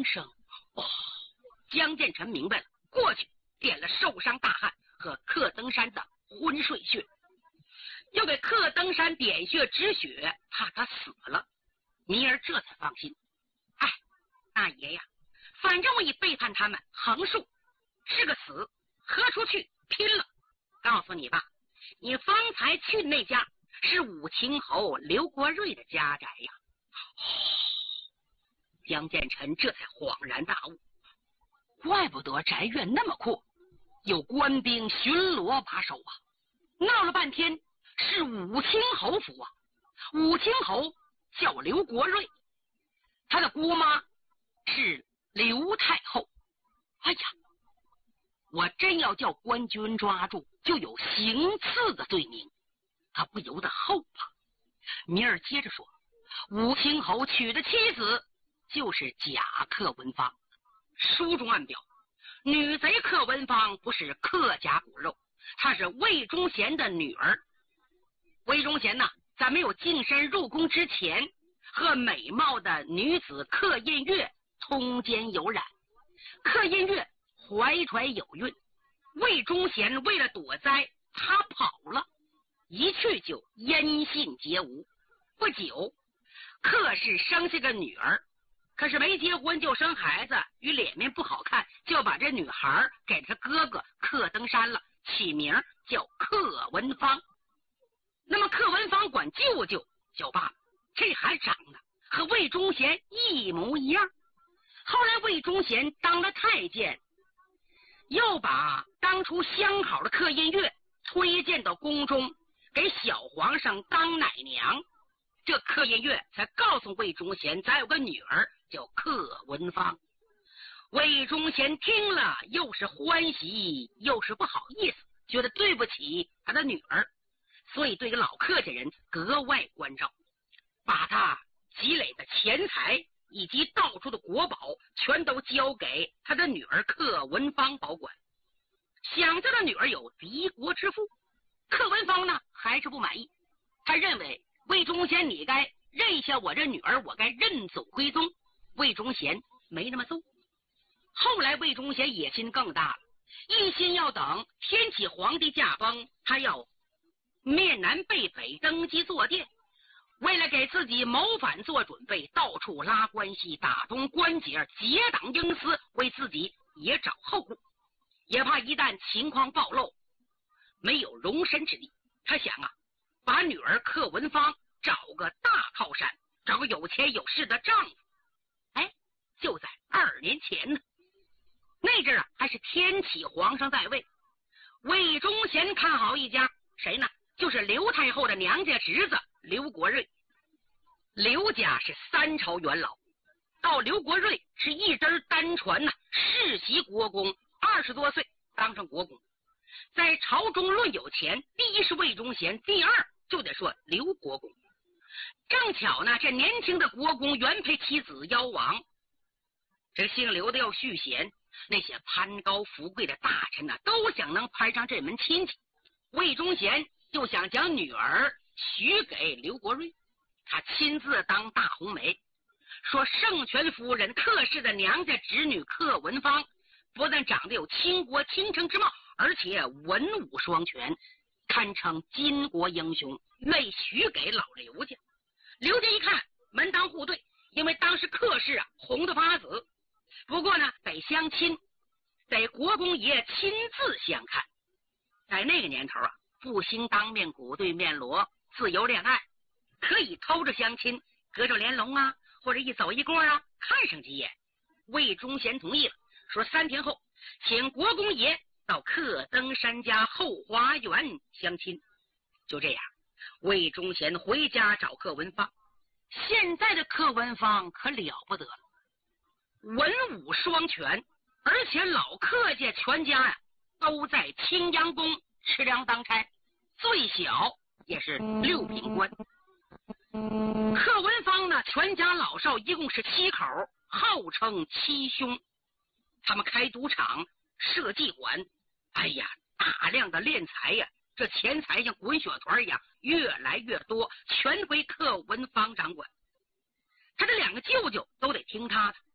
声，江建成明白了，过去点了受伤大汉和柯登山的昏睡穴，又给柯登山点穴止血，怕他死了。尼儿这才放心。哎，大爷呀，反正我已背叛他们，横竖是个死，何出去拼了？告诉你吧，你方才去那家是武清侯刘国瑞的家宅呀。江建成这才恍然大悟，怪不得宅院那么阔，有官兵巡逻把守啊。闹了半天是武清侯府啊。武清侯叫刘国瑞，他的姑妈是刘太后。哎呀，我真要叫官军抓住，就有行刺的罪名，他不由得后怕。米尔接着说，武清侯娶的妻子就是假柯文芳，书中暗表，女贼柯文芳不是柯家骨肉，她是魏忠贤的女儿。魏忠贤呢，在没有净身入宫之前，和美貌的女子柯印月通奸有染，柯印月怀揣有孕，魏忠贤为了躲灾，他跑了，一去就音信皆无。不久，柯氏生下个女儿，可是没结婚就生孩子，与脸面不好看，就把这女孩给他哥哥柯登山了，起名叫柯文芳。那么柯文芳管舅舅叫爸爸，这孩子长得和魏忠贤一模一样。后来魏忠贤当了太监，又把当初相好的柯印月推荐到宫中，给小皇上当奶娘。这柯印月才告诉魏忠贤，咱有个女儿叫柯文芳。魏忠贤听了，又是欢喜又是不好意思，觉得对不起他的女儿，所以对老柯家人格外关照，把他积累的钱财以及到处的国宝全都交给他的女儿柯文芳保管。想这个女儿有敌国之父，柯文芳呢还是不满意，他认为魏忠贤你该认下我这女儿，我该认祖归宗。魏忠贤没那么做。后来魏忠贤野心更大了，一心要等天启皇帝驾崩，他要面南背北登基坐殿。为了给自己谋反做准备，到处拉关系，打通关节，结党营私，为自己也找后路，也怕一旦情况暴露，没有容身之地。他想啊，把女儿柯文芳找个大靠山，找个有钱有势的丈夫。哎，就在2年前呢，那阵还是天启皇上在位，魏忠贤看好一家，谁呢？就是刘太后的娘家侄子刘国瑞。刘家是3朝元老，到刘国瑞是一支单传世袭国公，20多岁当上国公。在朝中论有钱，第一是魏忠贤，第二就得说刘国公。正巧呢，这年轻的国公原配妻子夭亡，这姓刘的要续弦，那些攀高富贵的大臣都想能攀上这门亲戚。魏忠贤就想将女儿许给刘国瑞，他亲自当大红媒，说圣权夫人柯氏的娘家侄女柯文芳不但长得有倾国倾城之貌，而且文武双全，堪称巾帼英雄，愿意许给老刘家。刘家一看门当户对，因为当时柯氏红得发紫，不过呢得相亲，得国公爷亲自相看。在那个年头不兴当面鼓对面锣，自由恋爱，可以偷着相亲，隔着帘笼或者一走一过看上几眼。魏忠贤同意了，说3天后请国公爷到柯登山家后花园相亲。就这样，魏忠贤回家找柯文芳。现在的柯文芳可了不得了，文武双全，而且老柯家全家都在青阳宫吃粮当差，最小也是6品官。柯文芳呢，全家老少一共是7口，号称7兄。他们开赌场，设妓馆，哎呀，大量的敛财呀，这钱财像滚雪团一样越来越多，全归柯文芳掌管。他的2个舅舅都得听他的，